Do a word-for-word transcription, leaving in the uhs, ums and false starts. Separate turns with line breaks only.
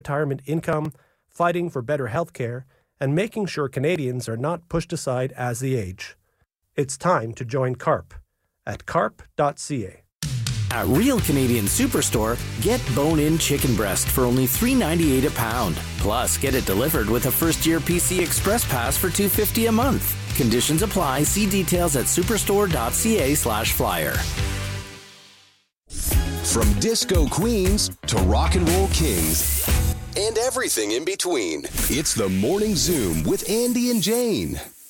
retirement income, fighting for better health care, and making sure Canadians are not pushed aside as they age. It's time to join CARP at carp dot c a.
At Real Canadian Superstore, get bone-in chicken breast for only three dollars and ninety-eight cents a pound. Plus, get it delivered with a first-year P C Express Pass for two dollars and fifty cents a month. Conditions apply. See details at superstore dot c a slash flyer.
From disco queens to rock and roll kings and everything in between, it's the Morning Zoom with Andy and Jane.